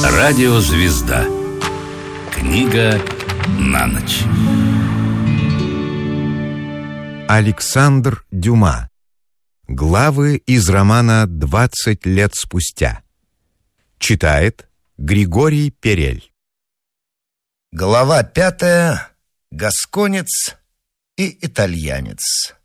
Радиозвезда. Книга на ночь. Александр Дюма. Главы из романа «20 лет спустя». Читает Григорий Перель. Глава 5. Гасконец и итальянец.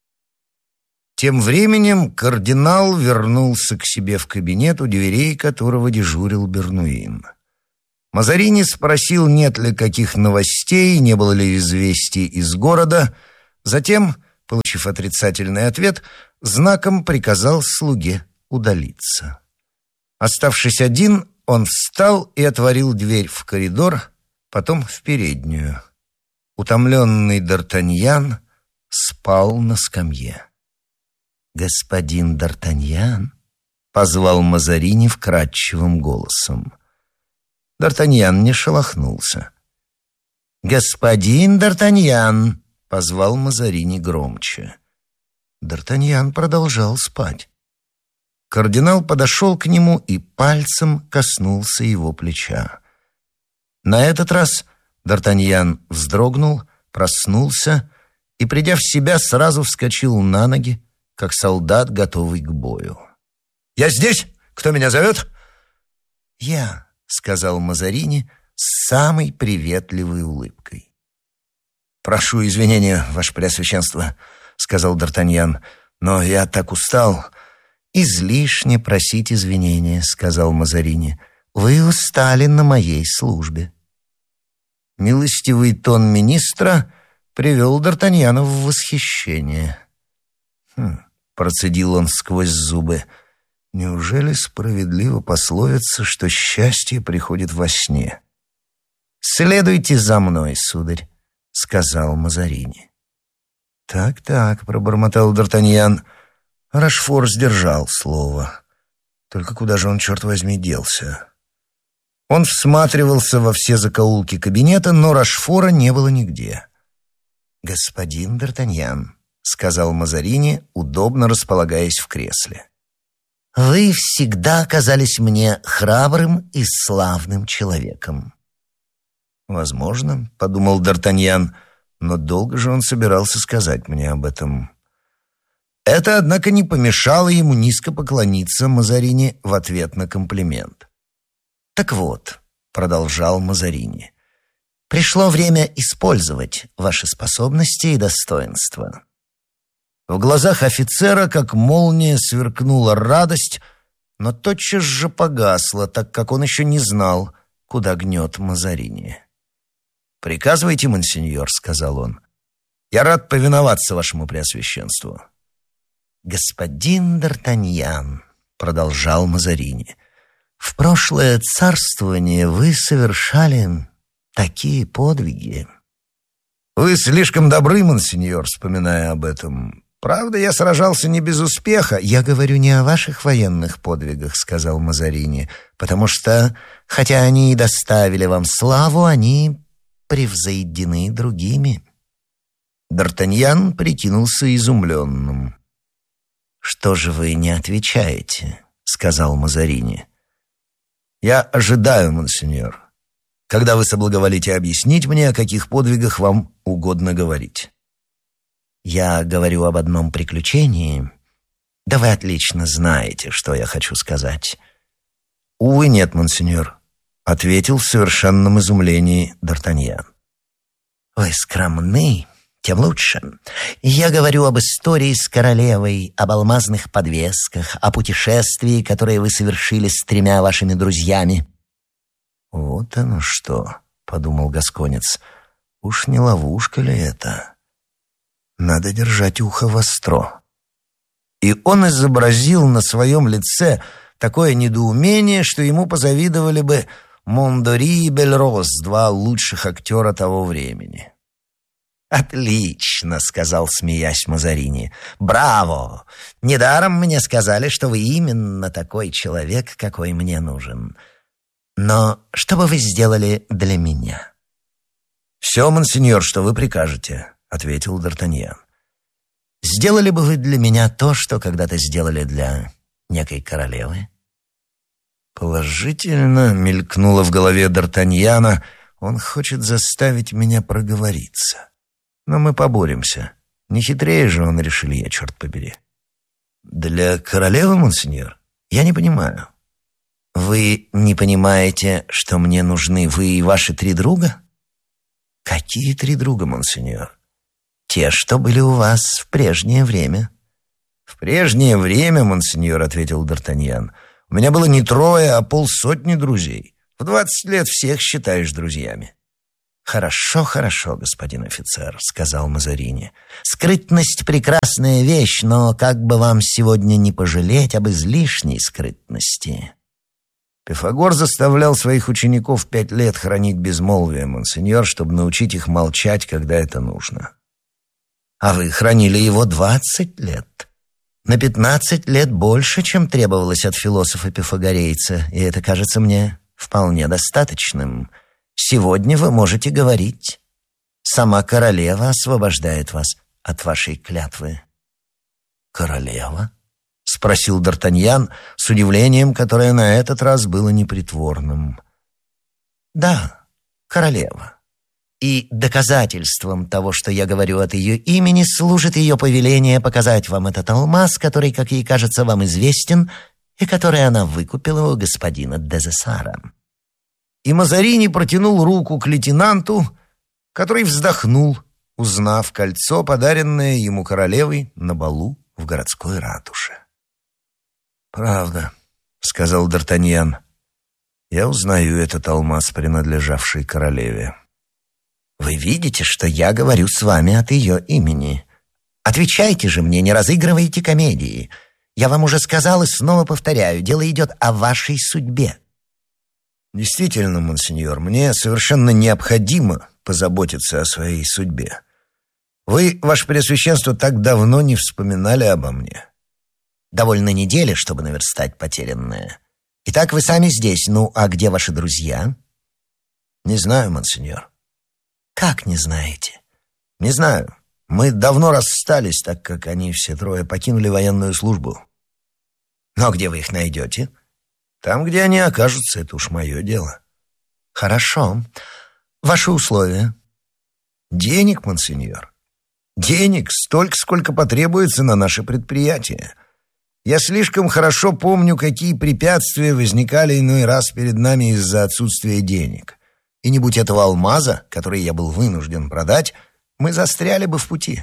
Тем временем кардинал вернулся к себе в кабинет, у дверей которого дежурил Бернуин. Мазарини спросил, нет ли каких новостей, не было ли известий из города. Затем, получив отрицательный ответ, знаком приказал слуге удалиться. Оставшись один, он встал и отворил дверь в коридор, потом в переднюю. Утомленный Д'Артаньян спал на скамье. «Господин Д'Артаньян», — позвал Мазарини вкрадчивым голосом. Д'Артаньян не шелохнулся. «Господин Д'Артаньян», — позвал Мазарини громче. Д'Артаньян продолжал спать. Кардинал подошел к нему и пальцем коснулся его плеча. На этот раз Д'Артаньян вздрогнул, проснулся и, придя в себя, сразу вскочил на ноги, как солдат, готовый к бою. «Я здесь? Кто меня зовет?» «Я», — сказал Мазарини с самой приветливой улыбкой. «Прошу извинения, ваше преосвященство», — сказал Д'Артаньян, — «но я так устал». «Излишне просить извинения», — сказал Мазарини. «Вы устали на моей службе». Милостивый тон министра привел Д'Артаньяна в восхищение. Процедил он сквозь зубы. Неужели справедливо пословица, что счастье приходит во сне? «Следуйте за мной, сударь», — сказал Мазарини. «Так», — пробормотал Д'Артаньян. Рашфор сдержал слово. Только куда же он, черт возьми, делся? Он всматривался во все закоулки кабинета, но Рашфора не было нигде. «Господин Д'Артаньян», — сказал Мазарини, удобно располагаясь в кресле, — «вы всегда казались мне храбрым и славным человеком». «Возможно», — подумал Д'Артаньян, — «но долго же он собирался сказать мне об этом». Это, однако, не помешало ему низко поклониться Мазарини в ответ на комплимент. «Так вот», — продолжал Мазарини, — «пришло время использовать ваши способности и достоинства». В глазах офицера, как молния, сверкнула радость, но тотчас же погасла, так как он еще не знал, куда гнет Мазарини. «Приказывайте, монсеньор», — сказал он. «Я рад повиноваться вашему преосвященству». «Господин Д'Артаньян», — продолжал Мазарини, — «в прошлое царствование вы совершали такие подвиги». «Вы слишком добры, монсеньор, вспоминая об этом. Правда, я сражался не без успеха». «Я говорю не о ваших военных подвигах», — сказал Мазарини, «потому что, хотя они и доставили вам славу, они превзойдены другими». Д'Артаньян прикинулся изумленным. «Что же вы не отвечаете?» — сказал Мазарини. «Я ожидаю, монсеньор. Когда вы соблаговолите объяснить мне, о каких подвигах вам угодно говорить». «Я говорю об одном приключении. Да вы отлично знаете, что я хочу сказать». «Увы, нет, монсеньор», — ответил в совершенном изумлении Д'Артаньян. «Вы скромны, тем лучше. Я говорю об истории с королевой, об алмазных подвесках, о путешествии, которое вы совершили с 3 вашими друзьями». «Вот оно что», — подумал гасконец, — «уж не ловушка ли это? Надо держать ухо востро». И он изобразил на своем лице такое недоумение, что ему позавидовали бы Мондори и Бельрос, 2 лучших актера того времени. «Отлично», — сказал, смеясь Мазарини. «Браво! Недаром мне сказали, что вы именно такой человек, какой мне нужен. Но что бы вы сделали для меня?» «Все, монсеньор, что вы прикажете», — ответил Д'Артаньян. «Сделали бы вы для меня то, что когда-то сделали для некой королевы?» Предположительно, мелькнуло в голове Д'Артаньяна, он хочет заставить меня проговориться. Но мы поборемся. Не хитрее же он, Ришелье, черт побери. Для королевы, монсеньор? Я не понимаю. Вы не понимаете, что мне нужны вы и ваши 3 друга? Какие 3 друга, монсеньор? Те, что были у вас в прежнее время. В прежнее время, монсеньор, ответил Д'Артаньян, у меня было не 3, а 50 друзей. В 20 лет всех считаешь друзьями. «Хорошо, хорошо, господин офицер», — сказал Мазарини. «Скрытность — прекрасная вещь, но как бы вам сегодня не пожалеть об излишней скрытности». Пифагор заставлял своих учеников 5 лет хранить безмолвие, монсеньор, чтобы научить их молчать, когда это нужно. А вы хранили его 20 лет. На 15 лет больше, чем требовалось от философа-пифагорейца, и это кажется мне вполне достаточным. Сегодня вы можете говорить. Сама королева освобождает вас от вашей клятвы». «Королева?» — спросил Д'Артаньян с удивлением, которое на этот раз было непритворным. «Да, королева. И доказательством того, что я говорю от ее имени, служит ее повеление показать вам этот алмаз, который, как ей кажется, вам известен, и который она выкупила у господина Дезессара». И Мазарини протянул руку к лейтенанту, который вздохнул, узнав кольцо, подаренное ему королевой на балу в городской ратуше. «Правда», — сказал Д'Артаньян, — «я узнаю этот алмаз, принадлежавший королеве». «Вы видите, что я говорю с вами от ее имени. Отвечайте же мне, не разыгрывайте комедии. Я вам уже сказал и снова повторяю, дело идет о вашей судьбе». «Действительно, монсеньор, мне совершенно необходимо позаботиться о своей судьбе. Вы, ваше Преосвященство, так давно не вспоминали обо мне». «Довольно недели, чтобы наверстать потерянное. Итак, вы сами здесь. Ну, а где ваши друзья?» «Не знаю, монсеньор». «Как не знаете?» «Не знаю. Мы давно расстались, так как они все 3 покинули военную службу». «Но где вы их найдете?» «Там, где они окажутся, это уж мое дело». «Хорошо. Ваши условия?» «Денег, монсеньор. Денег столько, сколько потребуется на наше предприятие. Я слишком хорошо помню, какие препятствия возникали иной раз перед нами из-за отсутствия денег. И не будь этого алмаза, который я был вынужден продать, мы застряли бы в пути».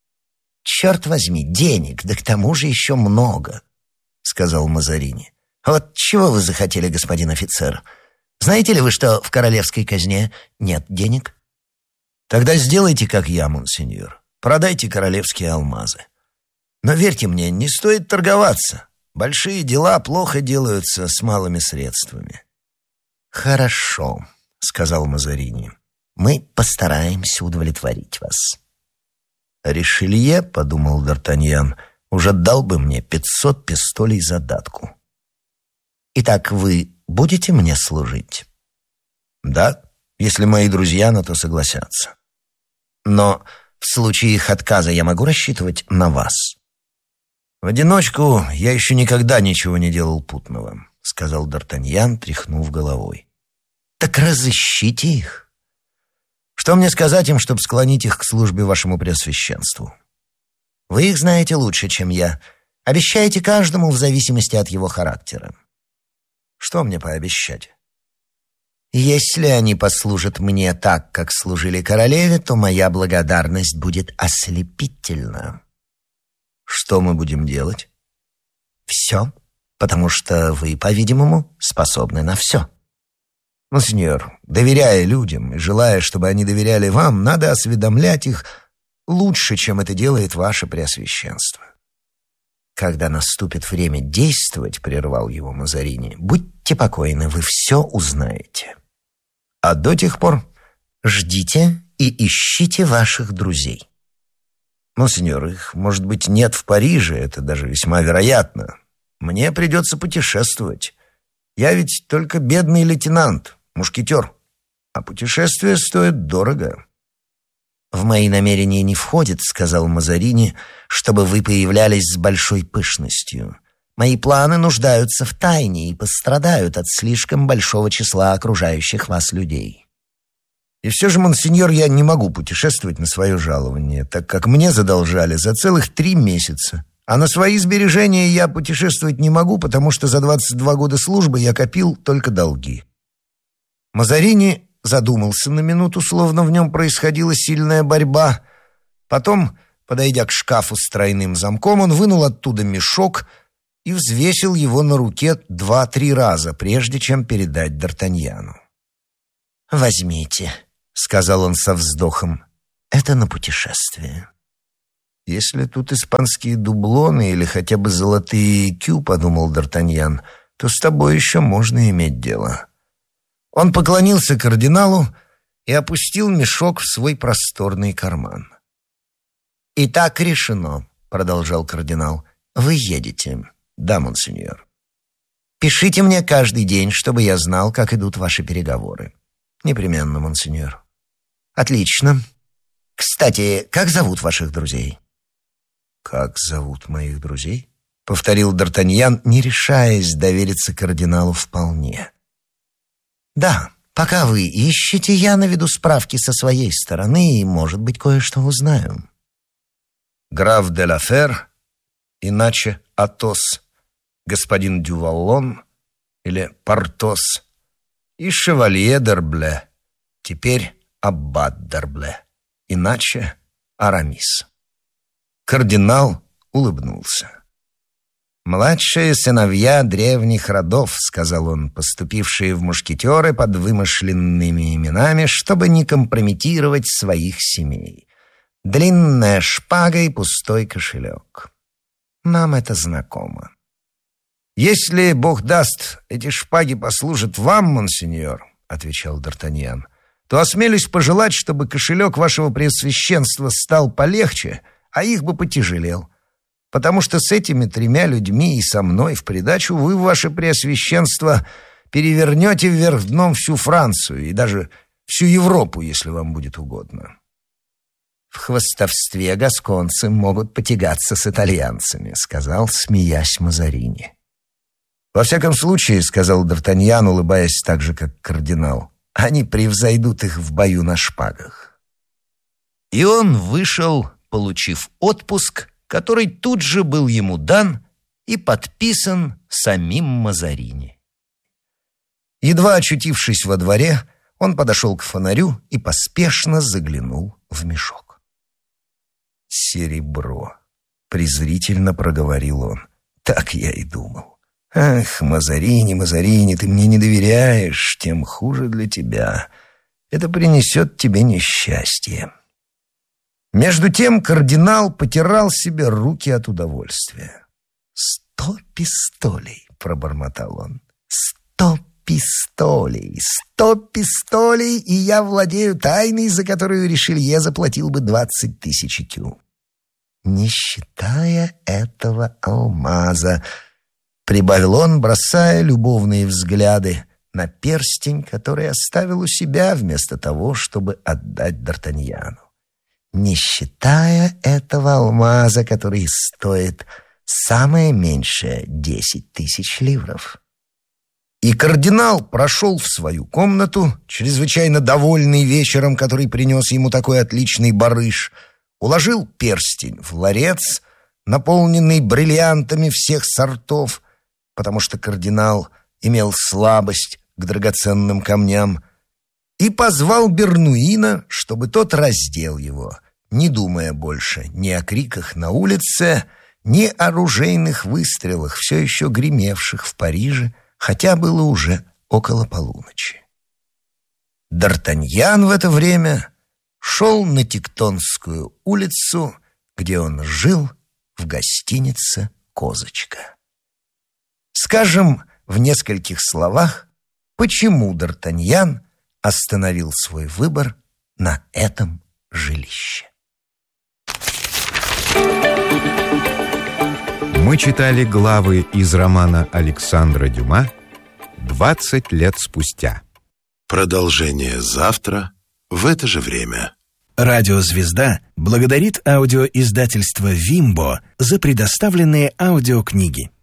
«Черт возьми, денег, да к тому же еще много», — сказал Мазарини. «Вот чего вы захотели, господин офицер? Знаете ли вы, что в королевской казне нет денег?» «Тогда сделайте, как я, монсеньор. Продайте королевские алмазы. Но верьте мне, не стоит торговаться. Большие дела плохо делаются с малыми средствами». «Хорошо», — сказал Мазарини. «Мы постараемся удовлетворить вас». «Ришелье, — подумал Д'Артаньян, — уже дал бы мне 500 пистолей задатку». «Итак, вы будете мне служить?» «Да, если мои друзья на то согласятся». «Но в случае их отказа я могу рассчитывать на вас?» «В одиночку я еще никогда ничего не делал путного», — сказал Д'Артаньян, тряхнув головой. «Так разыщите их». «Что мне сказать им, чтобы склонить их к службе вашему Преосвященству?» «Вы их знаете лучше, чем я. Обещайте каждому в зависимости от его характера». «Что мне пообещать?» «Если они послужат мне так, как служили королеве, то моя благодарность будет ослепительна». «Что мы будем делать?» «Все, потому что вы, по-видимому, способны на все». «Монсеньор, доверяя людям и желая, чтобы они доверяли вам, надо осведомлять их лучше, чем это делает ваше Преосвященство». «Когда наступит время действовать, — прервал его Мазарини, — будьте покойны, вы все узнаете. А до тех пор ждите и ищите ваших друзей». «Монсеньор, их, может быть, нет в Париже, это даже весьма вероятно. Мне придется путешествовать. Я ведь только бедный лейтенант, мушкетер, а путешествие стоит дорого». «В мои намерения не входит, — сказал Мазарини, — чтобы вы появлялись с большой пышностью. Мои планы нуждаются в тайне и пострадают от слишком большого числа окружающих вас людей. И все же, монсеньор, я не могу путешествовать на свое жалование, так как мне задолжали за целых 3 месяца. А на свои сбережения я путешествовать не могу, потому что за 22 года службы я копил только долги». Мазарини задумался на минуту, словно в нем происходила сильная борьба. Потом, подойдя к шкафу с тройным замком, он вынул оттуда мешок и взвесил его на руке 2-3 раза, прежде чем передать Д'Артаньяну. «Возьмите», — сказал он со вздохом, — «это на путешествие». «Если тут испанские дублоны или хотя бы золотые кю», — подумал Д'Артаньян, — «то с тобой еще можно иметь дело». Он поклонился кардиналу и опустил мешок в свой просторный карман. «Итак решено», — продолжал кардинал, — «вы едете». «Да, монсеньор». «Пишите мне каждый день, чтобы я знал, как идут ваши переговоры». «Непременно, монсеньор». «Отлично. Кстати, как зовут ваших друзей?» «Как зовут моих друзей?» — повторил Д'Артаньян, не решаясь довериться кардиналу вполне. «Да, пока вы ищете, я наведу справки со своей стороны и, может быть, кое-что узнаю». «Граф де ла Фер, иначе Атос, господин Дюваллон или Портос и шевалье Д'Ербле, теперь аббат Д'Ербле, иначе Арамис». Кардинал улыбнулся. «Младшие сыновья древних родов», — сказал он, поступившие в мушкетеры под вымышленными именами, чтобы не компрометировать своих семей. Длинная шпага и пустой кошелек. Нам это знакомо. «Если Бог даст, эти шпаги послужат вам, монсеньор», — отвечал Д'Артаньян, «то осмелюсь пожелать, чтобы кошелек вашего преосвященства стал полегче, а их бы потяжелел. Потому что с этими 3 людьми и со мной в придачу вы, ваше преосвященство, перевернете вверх дном всю Францию и даже всю Европу, если вам будет угодно». «В хвастовстве гасконцы могут потягаться с итальянцами», — сказал, смеясь, Мазарини. «Во всяком случае, — сказал Д'Артаньян, улыбаясь так же, как кардинал, — они превзойдут их в бою на шпагах». И он вышел, получив отпуск, который тут же был ему дан и подписан самим Мазарини. Едва очутившись во дворе, он подошел к фонарю и поспешно заглянул в мешок. «Серебро», — презрительно проговорил он. «Так я и думал. Ах, Мазарини, Мазарини, ты мне не доверяешь, тем хуже для тебя. Это принесет тебе несчастье». Между тем кардинал потирал себе руки от удовольствия. 100 пистолей, пробормотал он. 100 пистолей, 100 пистолей, и я владею тайной, за которую Ришелье заплатил бы 20 000 кю. Не считая этого алмаза, прибавил он, бросая любовные взгляды на перстень, который оставил у себя вместо того, чтобы отдать Д'Артаньяну. Не считая этого алмаза, который стоит самое меньшее 10 000 ливров. И кардинал прошел в свою комнату, чрезвычайно довольный вечером, который принес ему такой отличный барыш, уложил перстень в ларец, наполненный бриллиантами всех сортов, потому что кардинал имел слабость к драгоценным камням, и позвал Бернуина, чтобы тот раздел его, не думая больше ни о криках на улице, ни о ружейных выстрелах, все еще гремевших в Париже, хотя было уже около полуночи. Д'Артаньян в это время шел на Тектонскую улицу, где он жил в гостинице «Козочка». Скажем в нескольких словах, почему Д'Артаньян остановил свой выбор на этом жилище. Мы читали главы из романа Александра Дюма «20 лет спустя». Продолжение завтра в это же время. Радио «Звезда» благодарит аудиоиздательство «Вимбо» за предоставленные аудиокниги.